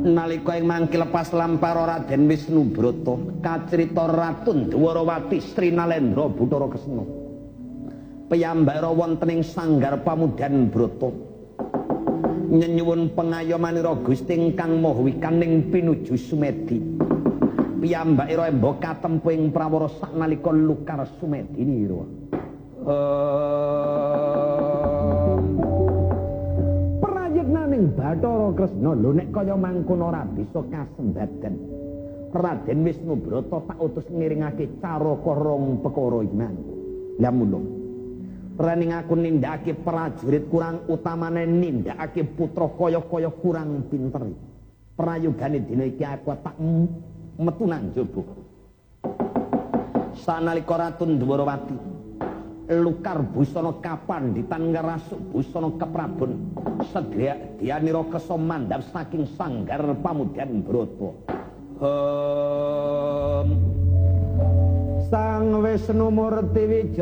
Nalika ing mangke lepas lampara Raden Wisnubrata kacrita Ratu Dwarawati Sri Nalendra Bathara Kresna piyambak wonten ing sanggar Pamudan Brata nyenyuwun pengayomanira Gusti ingkang Maha Wikaning pinuju Sumedi piyambakira emba katempuh ing prawara saknalika lukar Sumedinira prayeknaning Bathara Kresna lho nek kaya mangkono ora bisa kasembadan Raden Wisnubrata tak utus ngiringake caraka rong perkara iki mangko lha mula rening aku nindakake prajurit kurang utamane nindakake putra kaya-kaya kurang pinter prayogane dina iki aku tak metu nang jaba sanalika Ratu Dwarawati lukar busana kapanditan ngrasuk busana keprabon sedyanira kesa mandhap saking sanggar Pamudan Brata Sang Wisnu Murti